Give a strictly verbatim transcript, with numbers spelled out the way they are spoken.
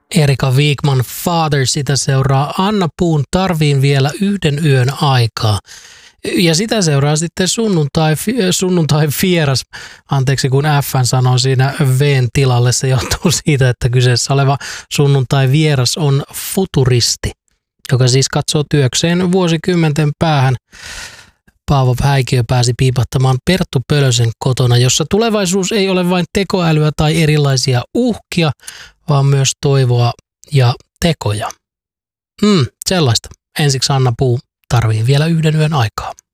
Erika Wigman Father, sitä seuraa Anna Puun Tarviin vielä yhden yön aikaa. Ja sitä seuraa sitten sunnuntai, sunnuntai vieras, anteeksi kun F sanoo siinä V:n tilalle, se johtuu siitä, että kyseessä oleva sunnuntai vieras on futuristi, joka siis katsoo työkseen vuosikymmenten päähän. Paavo Häikiö pääsi piipattamaan Perttu Pölösen kotona, jossa tulevaisuus ei ole vain tekoälyä tai erilaisia uhkia, vaan myös toivoa ja tekoja. Mm, sellaista. Ensiksi Anna Puu Tarviin vielä yhden yön aikaa.